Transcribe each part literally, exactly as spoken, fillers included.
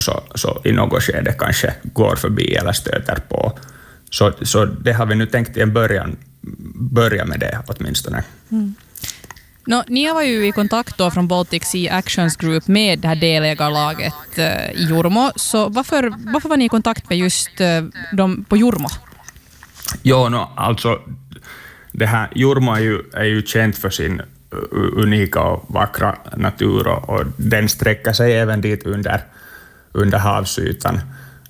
så, så i något skede kanske går förbi eller stöter på. Så, så det har vi nu tänkt i en början börja med det åtminstone. Mm. No, ni var ju i kontakt då från Baltic Sea Actions Group med det här delägarlaget eh, i Jormo. Så varför, varför var ni i kontakt med just eh, dem på Jormo? Ja, no, alltså det här Jormo är ju, är ju känt för sin unika och vackra natur och, och den sträcker sig även dit under, under havsytan.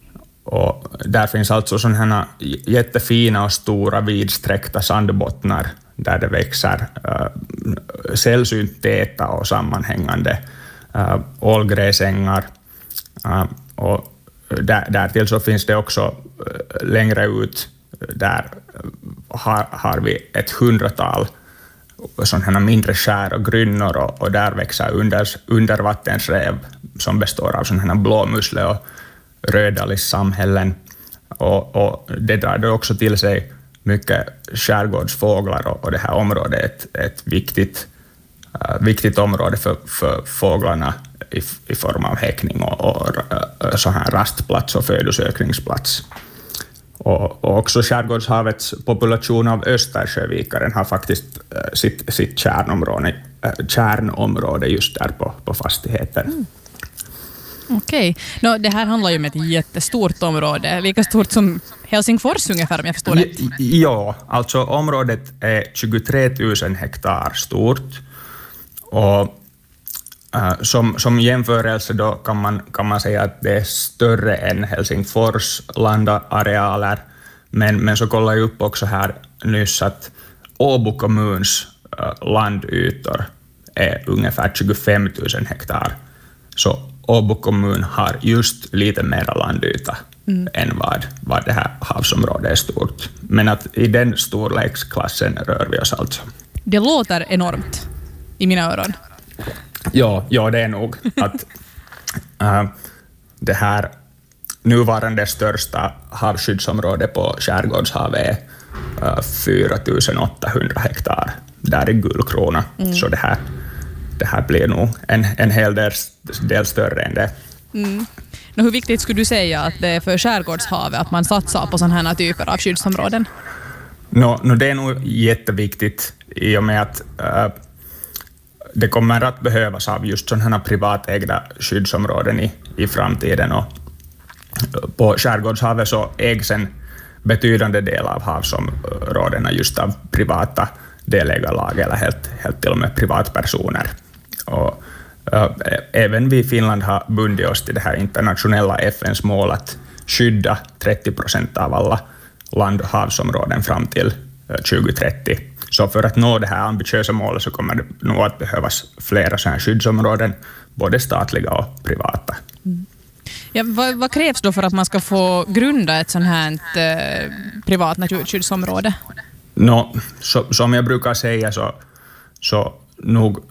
Och där finns alltså sådana här jättefina och stora vidsträckta sandbottnar där det växer äh, sällsynt täta och sammanhängande äh, ålgräsängar. Äh, och där, därtill så finns det också äh, längre ut, där har, har vi ett hundratal sådana mindre skär och grynnor och, och där växer under, undervattensräv som består av sådana blåmusle och rödalissamhällen. Och, och det drar då också till sig mycket skärgårdsfåglar och, och det här området är ett, ett viktigt, uh, viktigt område för, för fåglarna i, i form av häckning och, och uh, så här rastplats och födosökningsplats. Och, och också skärgårdshavets population av östersjövikaren har faktiskt uh, sitt, sitt kärnområde, uh, kärnområde just där på, på fastigheten. Mm. Okej. Okay. No, det här handlar ju om ett jättestort område, lika stort som Helsingfors ungefär, om jag förstår det. Ja, alltså området är tjugotre tusen hektar stort. Och äh, som, som jämförelse då kan man, kan man säga att det är större än Helsingfors landarealer. Men, men så kollar jag upp också här nyss att Åbo kommuns äh, landytor är ungefär tjugofem tusen hektar. Så Åbo kommun har just lite mera landyta mm. än vad, vad det här havsområdet är stort. Men att i den storleksklassen rör vi oss alltså. Det låter enormt i mina öron. Ja, ja det är nog att äh, det här nuvarande största havsskyddsområde på skärgårdshavet är äh, fyra tusen åttahundra hektar där i Gullkrona. Mm. Så det här Det här blir nog en, en hel del, del större än det. Mm. No, hur viktigt skulle du säga att det är för skärgårdshavet att man satsar på sådana här typer av skyddsområden? No, no, det är nog jätteviktigt i och med att äh, det kommer att behövas av just sådana här privatägda skyddsområden i, i framtiden. Och på skärgårdshavet så ägs en betydande del av havsområdena just av privata delägarlag eller helt, helt till och med privatpersoner. Och, äh, även vi i Finland har bundit oss till det här internationella F N:s mål att skydda trettio procent av alla land- och havsområden fram till äh, tjugo trettio. Så för att nå det här ambitiösa målet så kommer det nog att behövas flera sådana skyddsområden, både statliga och privata. Mm. Ja, vad, vad krävs då för att man ska få grunda ett sådant här äh, privat naturskyddsområde? No, så, som jag brukar säga så, så nog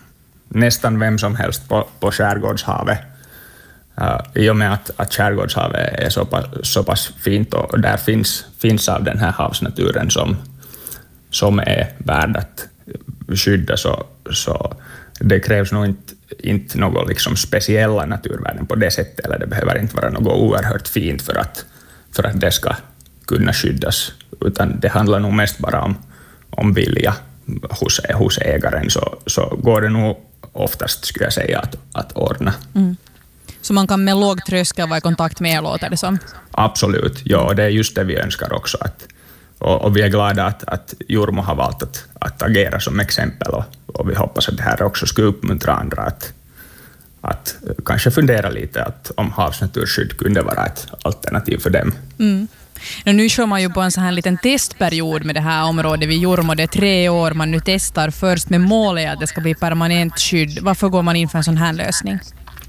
nästan vem som helst på, på skärgårdshavet. Uh, I och med att, att skärgårdshavet är så pass, så pass fint och där finns, finns av den här havsnaturen som, som är värd att skydda, så, så det krävs nog inte, inte något liksom speciella naturvärden på det sättet, eller det behöver inte vara något oerhört fint för att, för att det ska kunna skyddas, utan det handlar nog mest bara om, om vilja hos, hos ägaren, så, så går det nog oftast, skulle jag säga, att, att ordna. Mm. Så man kan med låg tröskel vara i kontakt med er, låter det som? Absolut, ja, det är just det vi önskar också. Att, och, och vi är glada att, att Jormo har valt att, att agera som exempel, och, och vi hoppas att det här också ska uppmuntra andra att, att kanske fundera lite att om havsnaturskydd kunde vara ett alternativ för dem. Mm. Nu kör man ju på en sån här liten testperiod med det här området vid Jormo. Det är tre år man nu testar först med målet att det ska bli permanent skydd. Varför går man in för en sån här lösning?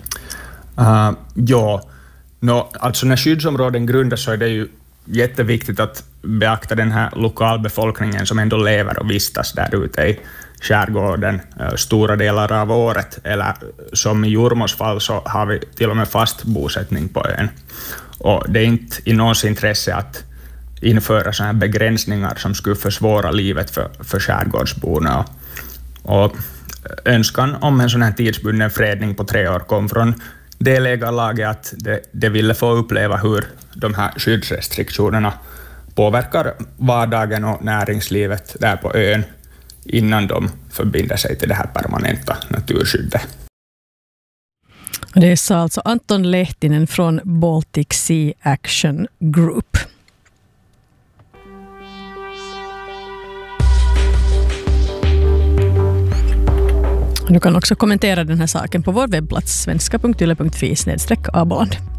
Uh, ja, no, alltså när skyddsområden grundas så är det ju jätteviktigt att beakta den här lokalbefolkningen som ändå lever och vistas där ute i skärgården uh, stora delar av året. Eller som i Jormos fall så har vi till och med fast bosättning på ön. Och det är inte i någons intresse att införa sådana här begränsningar som skulle försvåra livet för, för skärgårdsborna. Och önskan om en sån här tidsbunden fredning på tre år kom från delägarlaget att det, det ville få uppleva hur de här skyddsrestriktionerna påverkar vardagen och näringslivet där på ön innan de förbinder sig till det här permanenta naturskyddet. Det sa alltså Anton Lehtinen från Baltic Sea Action Group. Du kan också kommentera den här saken på vår webbplats svenska punkt yle punkt fi snedstreck aboland.